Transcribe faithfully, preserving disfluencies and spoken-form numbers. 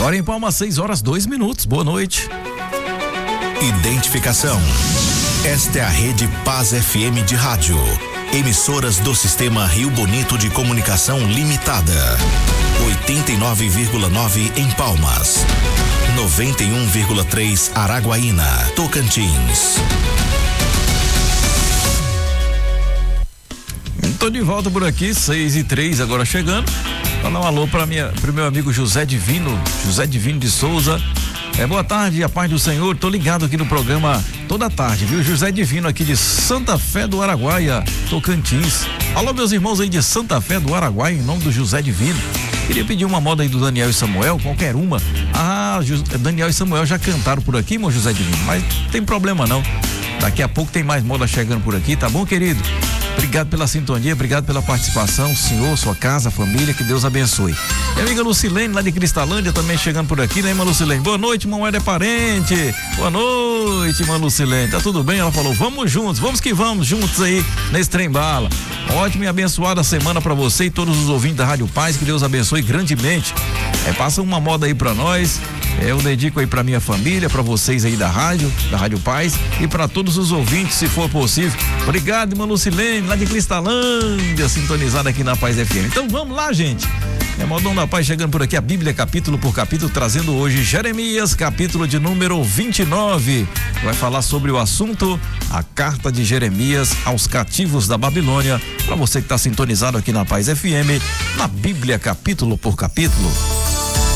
Agora em Palmas, seis horas, dois minutos. Boa noite. Identificação. Esta é a Rede Paz F M de rádio. Emissoras do Sistema Rio Bonito de Comunicação Limitada. oitenta e nove vírgula nove em Palmas. noventa e um vírgula três Araguaína, Tocantins. Tô de volta por aqui, seis e três, agora chegando. Mandar um alô para minha, pro meu amigo José Divino, José Divino de Souza. É, boa tarde, a paz do Senhor. Tô ligado aqui no programa toda tarde, viu? José Divino aqui de Santa Fé do Araguaia, Tocantins. Alô, meus irmãos aí de Santa Fé do Araguaia, em nome do José Divino. Queria pedir uma moda aí do Daniel e Samuel, qualquer uma. Ah, Daniel e Samuel já cantaram por aqui, meu José Divino, mas não tem problema não. Daqui a pouco tem mais moda chegando por aqui, tá bom, querido? Obrigado pela sintonia, obrigado pela participação, senhor, sua casa, família, que Deus abençoe. Minha amiga Lucilene, lá de Cristalândia, também chegando por aqui, né, irmã Lucilene? Boa noite, Moeda é parente. Boa noite, irmã Lucilene. Tá tudo bem? Ela falou, vamos juntos, vamos que vamos, juntos aí, nesse trem bala. Ótima e abençoada semana pra você e todos os ouvintes da Rádio Paz, que Deus abençoe grandemente. É, passa uma moda aí pra nós. É, eu dedico aí pra minha família, pra vocês aí da rádio, da Rádio Paz e pra todos os ouvintes, se for possível. Obrigado, irmã Lucilene, lá de Cristalândia, sintonizada aqui na Paz F M. Então vamos lá, gente. É Modão da Paz chegando por aqui, a Bíblia capítulo por capítulo, trazendo hoje Jeremias, capítulo de número vinte e nove. Vai falar sobre o assunto, a carta de Jeremias aos cativos da Babilônia. Para você que está sintonizado aqui na Paz F M, na Bíblia capítulo por capítulo.